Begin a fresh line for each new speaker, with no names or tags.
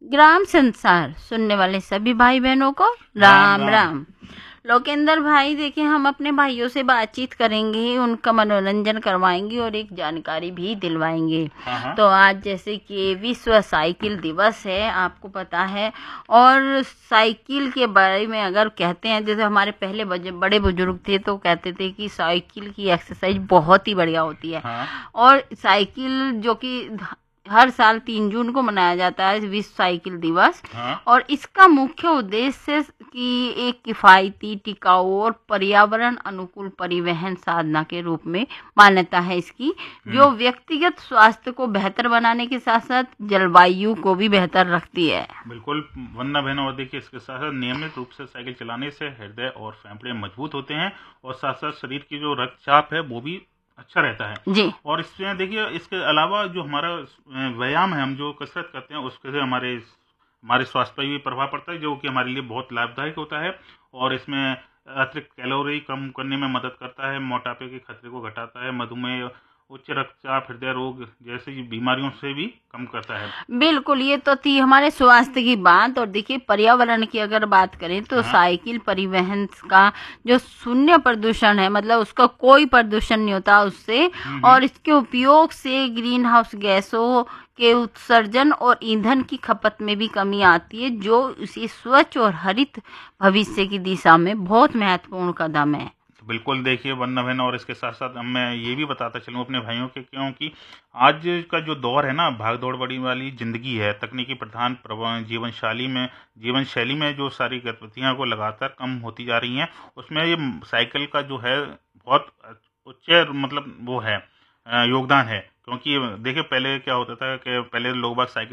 ग्राम संसार सुनने वाले सभी भाई बहनों को
राम
राम
राम।
राम। लोकेंद्र भाई, देखिए हम अपने भाइयों से बातचीत करेंगे, उनका मनोरंजन करवाएंगे और एक जानकारी भी दिलवाएंगे।
हाँ हाँ।
तो आज जैसे कि विश्व साइकिल दिवस है, आपको पता है। और साइकिल के बारे में अगर कहते हैं, जैसे हमारे पहले बड़े बुजुर्ग थे तो कहते थे कि साइकिल की एक्सरसाइज बहुत ही बढ़िया होती है।
हाँ
और साइकिल जो कि हर साल 3 जून को मनाया जाता है विश्व साइकिल दिवस।
हाँ।
और इसका मुख्य उद्देश्य कि एक किफ़ायती, टिकाऊ और पर्यावरण अनुकूल परिवहन साधना के रूप में मान्यता है इसकी, जो व्यक्तिगत स्वास्थ्य को बेहतर बनाने के साथ साथ जलवायु को भी बेहतर रखती है।
बिल्कुल। वरना बहनों, और देखिए इसके साथ साथ नियमित रूप से साइकिल चलाने से हृदय और फेफड़े मजबूत होते हैं और साथ साथ शरीर की जो रक्तचाप है वो भी अच्छा रहता है।
जी
और इसमें देखिए, इसके अलावा जो हमारा व्यायाम है, हम जो कसरत करते हैं उसके से हमारे हमारे स्वास्थ्य पर भी प्रभाव पड़ता है, जो कि हमारे लिए बहुत लाभदायक होता है। और इसमें अतिरिक्त कैलोरी कम करने में मदद करता है, मोटापे के खतरे को घटाता है, मधुमेह, उच्च रक्तचाप, हृदय रोग जैसी बीमारियों से भी कम करता है।
बिल्कुल, ये तो थी हमारे स्वास्थ्य की बात। और देखिए पर्यावरण की अगर बात करें तो
हाँ।
साइकिल परिवहन का जो शून्य प्रदूषण है, मतलब उसका कोई प्रदूषण नहीं होता उससे।
हम्म।
और इसके उपयोग से ग्रीन हाउस गैसों के उत्सर्जन और ईंधन की खपत में भी कमी आती है, जो इसी स्वच्छ और हरित भविष्य की दिशा में बहुत महत्वपूर्ण कदम है।
तो बिल्कुल देखिए वरना बहन, और इसके साथ साथ मैं ये भी बताता चलूँ अपने भाइयों के, क्योंकि आज का जो दौर है ना, भाग दौड़ बड़ी वाली जिंदगी है, तकनीकी प्रधान जीवन शैली में जो सारी गतिविधियां को लगातार कम होती जा रही हैं, उसमें ये साइकिल का जो है बहुत उच्च मतलब वो है योगदान है। क्योंकि देखिए पहले क्या होता था कि पहले लोग बाग साइकिल